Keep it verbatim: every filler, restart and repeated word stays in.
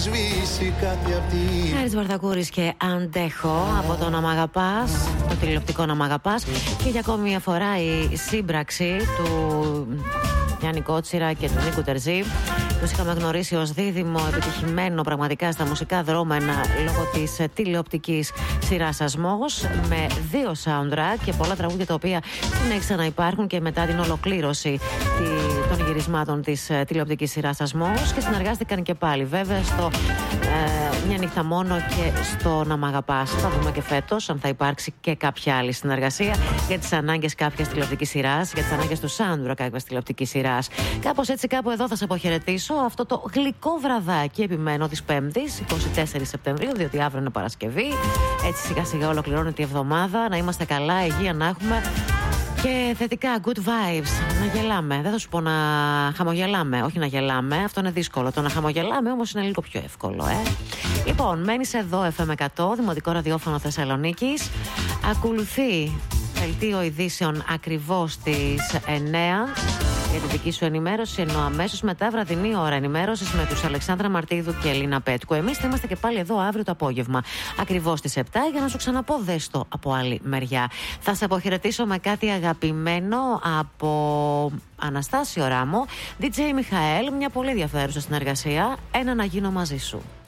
Χάρης Βαρδακούρης και Αντέχω από το Να Μ' Αγαπάς, το τηλεοπτικό Να Μ' Αγαπάς. Και για ακόμη μια φορά η σύμπραξη του Γιάννη Κότσιρα και του Νίκου Τερζή. Τους είχαμε γνωρίσει ως δίδυμο επιτυχημένο πραγματικά στα μουσικά δρόμενα λόγω της τηλεοπτικής σειράς Ασμός, με δύο soundtrack και πολλά τραγούδια τα οποία συνέχισαν να υπάρχουν και μετά την ολοκλήρωση των γυρισμάτων της τηλεοπτικής σειράς Ασμός, και συνεργάστηκαν και πάλι βέβαια στο ε, Μια Νύχτα Μόνο και στο Να Μ' Αγαπάς. Θα δούμε και φέτος αν θα υπάρξει και κάποια άλλη συνεργασία για τις ανάγκες κάποιας τηλεοπτικής σειράς, για τις ανάγκες του soundtrack κάποιας τηλεοπτικής σειράς. Κάπως έτσι, κάπου εδώ θα σε αποχαιρετήσω αυτό το γλυκό βραδάκι, επιμένω, της Πέμπτης, εικοστή τέταρτη Σεπτεμβρίου, διότι αύριο είναι Παρασκευή. Έτσι σιγά σιγά ολοκληρώνεται η εβδομάδα. Να είμαστε καλά, υγεία να έχουμε και θετικά, good vibes. Να γελάμε. Δεν θα σου πω να χαμογελάμε. Όχι να γελάμε, αυτό είναι δύσκολο. Το να χαμογελάμε όμως είναι λίγο πιο εύκολο, ε. Λοιπόν, μένεις εδώ, εφ εμ εκατό, Δημοτικό Ραδιόφωνο Θεσσαλονίκης. Ακολουθεί δελτίο ειδήσεων ακριβώς στις εννιά. Για την δική σου ενημέρωση, ενώ αμέσως μετά βραδινή ώρα ενημέρωσης με τους Αλεξάνδρα Μαρτίδου και Ελίνα Πέτκου. Εμείς θα είμαστε και πάλι εδώ αύριο το απόγευμα, ακριβώς στις επτά, για να σου ξαναπώ δες το από άλλη μεριά. Θα σε αποχαιρετήσω με κάτι αγαπημένο από Αναστάσιο Ράμο, ντι τζέι Μιχαέλ, μια πολύ ενδιαφέρουσα συνεργασία, Ένα να γίνω μαζί σου.